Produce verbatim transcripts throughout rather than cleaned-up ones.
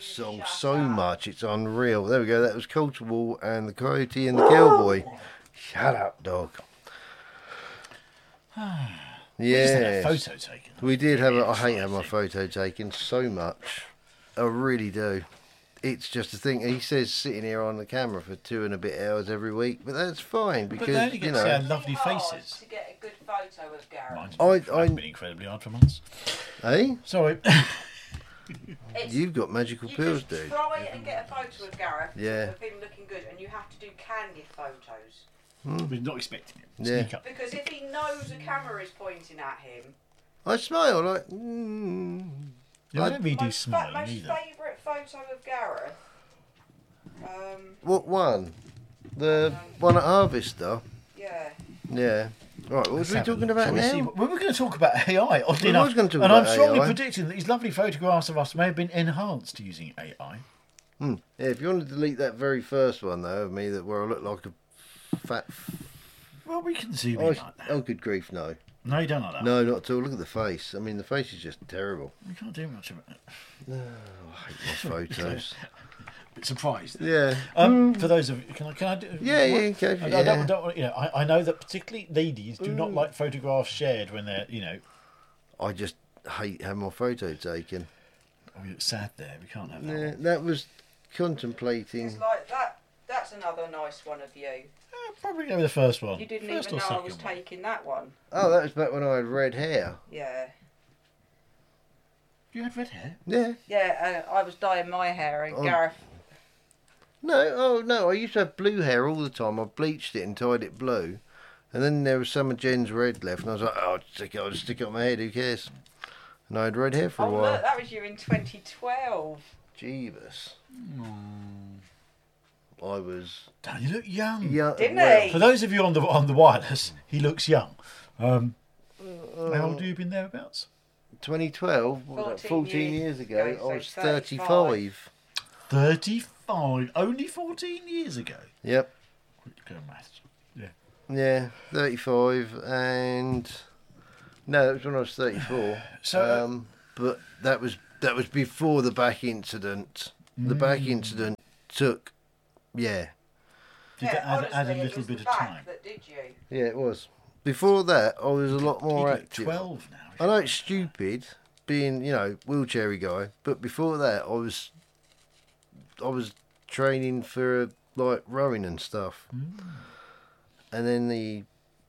song Shut so up. much, it's unreal. There we go, that was Cultural and the Coyote and the Cowboy. Shut up, dog. We just had a Yeah. photo taken. We did have a, I hate Exciting. having my photo taken so much. I really do. It's just a thing. He says sitting here on the camera for two and a bit hours every week, but that's fine But because, they only you get to see know. our lovely Hard faces. to get a good photo of Gareth. Mine's I- been, I- been incredibly hard for months. Hey? Sorry. It's, You've got magical you pills, just dude. try and get a photo of Gareth Yeah. of him looking good, and you have to do candid photos. We're not expecting it. Yeah. Sneak up. Because if he knows a camera is pointing at him, I smile like, mm. Yeah, I I- don't really do most, fa- smiling most either. favourite photo of Gareth. Um, What one? The one at Harvester? yeah. Yeah. Right, what was we Let's have a talking look. about Shall we now? see what- we were going to talk about A I, oddly We enough. was gonna talk and about I'm strongly A I. predicting that these lovely photographs of us may have been enhanced using A I. Hmm. Yeah, if you want to delete that very first one, though, of me that where I look like a fat... Well, we can zoom in Oh, like that. oh, good grief, no. No, you don't like that. No, not at all. Look at the face. I mean, the face is just terrible. We can't do much of it. Oh, I hate my photos. Bit surprised. Yeah. Um, For those of you, can I, can I do? Yeah, yeah, what? okay, I, I yeah. don't, don't, you know, I, I know that particularly ladies do not like photographs shared when they're, you know, I just hate having my photo taken. oh, you look sad there. We can't have that. Yeah, one. that was contemplating. It's like that. That's another nice one of you. Uh, probably go with the first one. You didn't first even or know I second was one. taking that one. Oh, that was back when I had red hair. Yeah. You had red hair. Yeah. Yeah, uh, I was dyeing my hair, and Oh. Gareth. No, oh no, I used to have blue hair all the time. I bleached it and dyed it blue. And then there was some of Jen's red left, and I was like, oh, I'll just stick it, I'll just stick it on my head, who cares? And I had red hair for a Oh while. look, that was you in twenty twelve. Jeebus. I was Don't you look young? young. Didn't well, he? For those of you on the on the wireless, he looks young. Um, how old have you been thereabouts? twenty twelve, what was that, fourteen fourteen years years ago, ago, I was so thirty-five. Thirty-five. Only fourteen years ago. Yep. Quick go maths. Yeah. Yeah, thirty-five, and no, that was when I was thirty-four. So, uh, um, but that was that was before the back incident. The back incident took, yeah, Did that add, add a little bit of time? That did you? yeah, it was. Before that, I was a lot more You look active. Twelve now. I know it's stupid, being you know wheelchairy guy, but before that, I was, I was training for like rowing and stuff, and then the.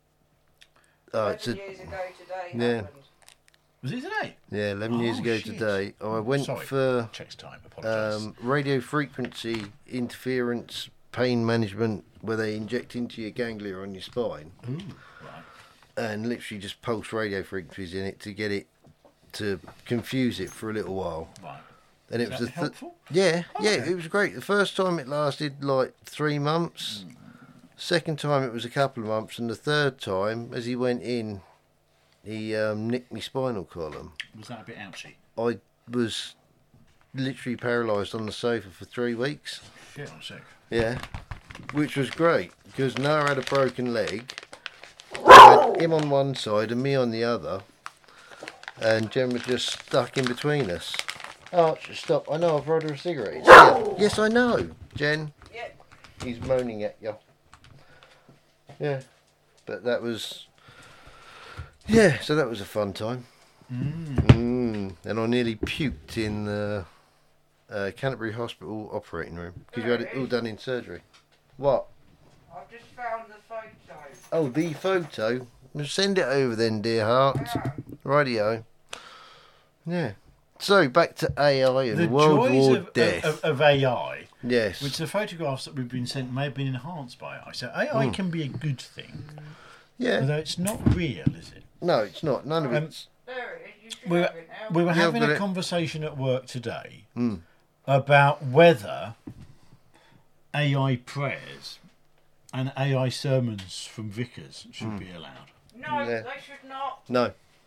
Oh, it's Eleven a, years ago today. Yeah. Happened. Was it today? yeah, eleven years Oh, ago shit. today. I went Sorry. for Checks time. Apologise. um, radio frequency interference pain management, where they inject into your ganglia on your spine Ooh, right. and literally just pulse radio frequencies in it to get it to confuse it for a little while. Right. And it Is was that the th- helpful? yeah, yeah, Okay. it was great. The first time it lasted like three months. Second time it was a couple of months, and the third time, as he went in, he um, nicked my spinal column. Was that a bit ouchy? I was literally paralysed on the sofa for three weeks. Shit, I'm sick. Yeah, which was great because Noah had a broken leg. I had him on one side and me on the other, and Jen was just stuck in between us. Oh, stop! I know I've brought her a cigarette. It's here. Yes, I know, Jen. Yeah. He's moaning at you. Yeah, but that was. Yeah, so that was a fun time. Mm. Mm. And I nearly puked in the uh, Canterbury Hospital operating room because you had it all done in surgery. What? I've just found the photo. Oh, the photo. Well, send it over then, dear heart. Yeah. Radio. Yeah. So back to A I and The World joys War of, Death. of, of A I, yes. which the photographs that we've been sent may have been enhanced by A I. So A I Hmm. can be a good thing, yeah. although it's not real, is it? No, it's not. None of Um, it's. There it is. You should We were, have it now. we were Yeah, having but a it- conversation at work today Mm. about whether A I prayers and A I sermons from vicars should Hmm. be allowed. No, Yeah. they should not. No.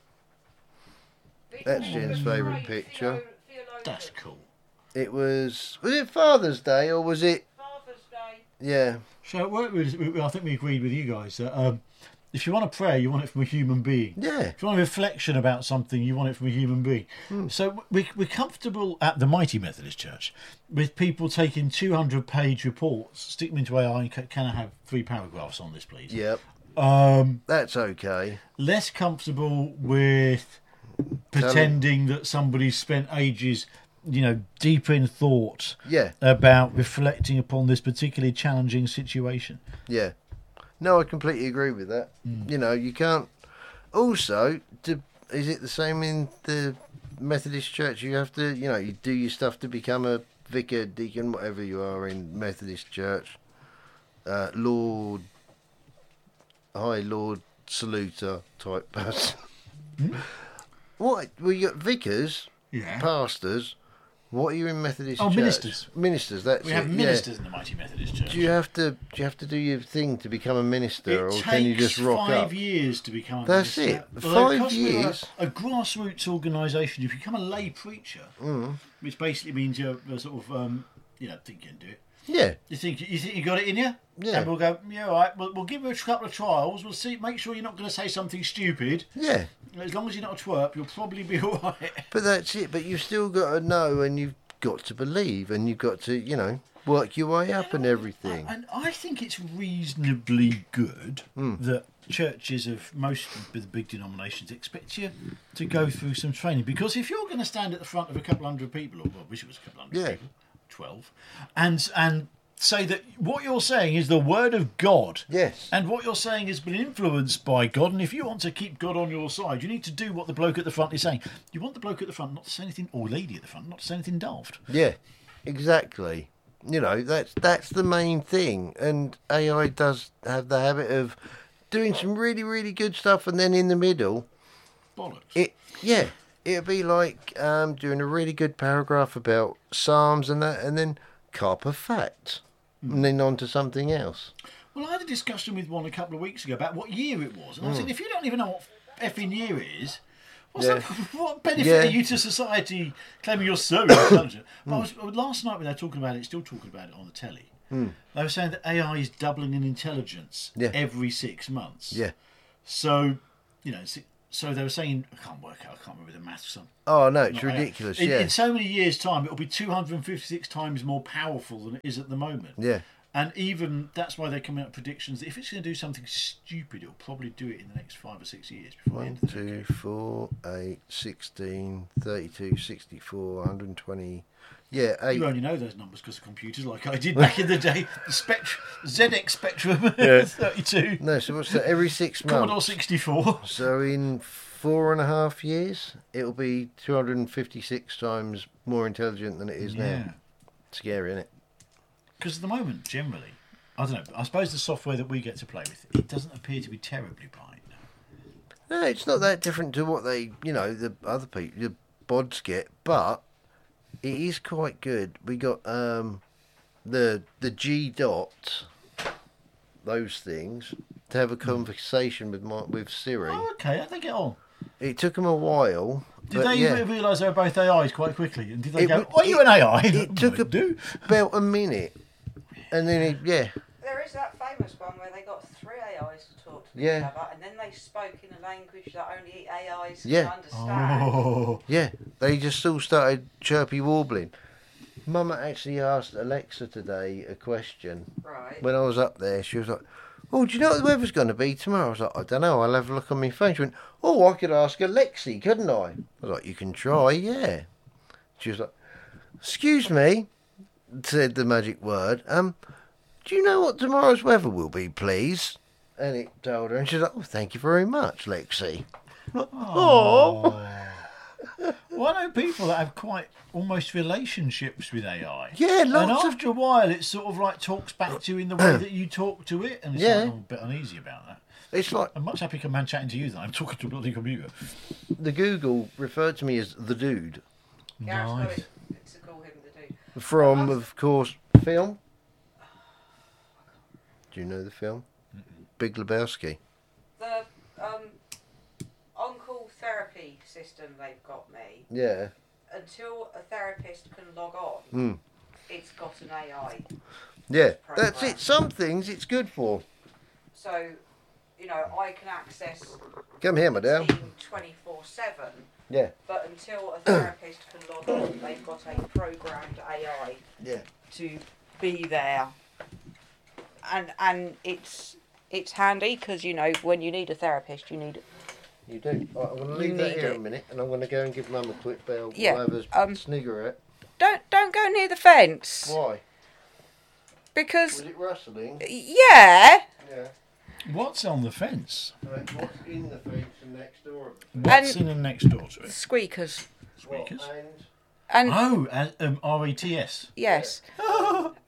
These That's are Jen's great favourite picture. theo- theologians. That's cool. It was. Was it Father's Day or was it? Father's Day. Yeah. So at work, we, we, I think we agreed with you guys that um, If you want a prayer, you want it from a human being. Yeah. If you want a reflection about something, you want it from a human being. Hmm. So we, we're comfortable at the Mighty Methodist Church with people taking two hundred page reports, stick them into A I, and ca- can I have three paragraphs on this, please? Yep. Um, That's okay. less comfortable with pretending that somebody's spent ages, you know, deep in thought Yeah. about reflecting upon this particularly challenging situation. Yeah. No, I completely agree with that. Mm. You know, you can't. Also, to, is it the same in the Methodist Church? You have to, you know, you do your stuff to become a vicar, deacon, whatever you are in Methodist Church. Uh, Lord, High Lord, Saluter type person. Mm. What? Well, you got vicars, Yeah. pastors. What are you in Methodist Oh, Church? ministers. Ministers. That's We it. have yeah. ministers in the Mighty Methodist Church. Do you have to? Do you have to do your thing to become a minister, It or takes can you just rock five up? years to become a That's minister. it. Although Five because we're years? A, a grassroots organisation. If you become a lay preacher, Mm. which basically means you're a sort of, um, you know, think you can do it. Yeah, You think you think you got it in you? Yeah. And we'll go, yeah, all right. We'll, we'll give you a couple of trials. We'll see. Make sure you're not going to say something stupid. yeah. As long as you're not a twerp, you'll probably be all right. But that's it. But you've still got to know, and you've got to believe, and you've got to, you know, work your way up and everything. And I think it's reasonably good Hmm. that churches of most of the big denominations expect you to go through some training. Because if you're going to stand at the front of a couple hundred people, or well, I wish it was a couple hundred Yeah. people, twelve, and and say that what you're saying is the word of God. Yes. And what you're saying has been influenced by God, and if you want to keep God on your side, you need to do what the bloke at the front is saying. You want the bloke at the front not to say anything, or lady at the front not to say anything daft. Yeah, exactly. You know, that's that's the main thing. And A I does have the habit of doing some really, really good stuff, and then in the middle, Bollocks. it yeah, it'll be like um, doing a really good paragraph about Psalms and that, and then carp of fact, and then on to something else. Well, I had a discussion with one a couple of weeks ago about what year it was. And I was saying, if you don't even know what effing year it is, what's Yeah. that, what benefit Yeah. are you to society claiming you're so intelligent? But I was, last night when they were talking about it, still talking about it on the telly, they were saying that A I is doubling in intelligence Yeah. every six months. Yeah. So, you know, si- so they were saying, I can't work out, I can't remember the maths. Some, Oh no, it's not A I. ridiculous. In, Yeah. in so many years' time, it'll be two hundred fifty-six times more powerful than it is at the moment. Yeah. And even that's why they're coming up with predictions that if it's going to do something stupid, it'll probably do it in the next five or six years before the end One, of the two, decade. four, eight, sixteen, thirty-two, sixty-four, one hundred twenty. Yeah, eight. You only know those numbers because of computers, like I did back in the day. The Spectrum, Z X Spectrum, Yeah. thirty-two, No, so what's that? Every six Commodore months. sixty-four. So in four and a half years, it'll be two hundred fifty-six times more intelligent than it is Yeah. now. Scary, isn't it? Because at the moment, generally, I don't know. I suppose the software that we get to play with, it doesn't appear to be terribly bright. No, it's not that different to what they, you know, the other people, the bods get, but it is quite good. We got um, the the G dot, those things, to have a conversation with my with Siri. Oh, okay. How'd they get on? It took them a while. Did but they yeah, realise they were both A Is quite quickly? And did they It go, would- "Are you it- an A I?" It took I a, do. about a minute, and then it, yeah, There is that famous one where they got three A Is to talk to Yeah. each other, and then they spoke in a language that only A Is Yeah. can understand. Oh. yeah, they just all started chirpy warbling. Mama actually asked Alexa today a question. Right. When I was up there, she was like, "Oh, do you know what the weather's going to be tomorrow?" I was like, "I don't know. I'll have a look on my phone." She went, "Oh, I could ask Alexi, couldn't I?" I was like, "You can try, yeah." She was like, "Excuse me," said the magic word. Um, do you know what tomorrow's weather will be, please? And it told her, and she's like, "Oh, thank you very much, Lexi." Oh, Well, I know people that have quite almost relationships with A I. Yeah, And lots of- after a while, it sort of like talks back to you in the way that you talk to it, and it's Yeah. like, I'm a bit uneasy about that. it's like I'm much happier man chatting to you than I'm talking to a bloody computer. the Google referred to me as the dude Gareth's got Nice. it to call him the dude. from, of course, film. Do you know the film? Big Lebowski. The um, on-call therapy system they've got me, Yeah. until a therapist can log on, Mm. it's got an A I. Yeah, that's Program. it. Some things it's good for. So you know, I can access Come here, madam. Team twenty-four seven. Yeah. But until a therapist can log on, they've got a programmed A I Yeah. to be there. And and it's it's handy because, you know, when you need a therapist, you need... You do. Right, I'm going to leave You that need here it. a minute, and I'm going to go and give Mum a quick bell. Yeah, We'll have a um, sniggerette. Don't don't go near the fence. Why? Because, Was it rustling? yeah, Yeah. What's on the fence? Right, what's in the fence and next door? What's And- in and next door to it? squeakers. Squeakers. What, and And, Oh, uh, um, R E T S. yes.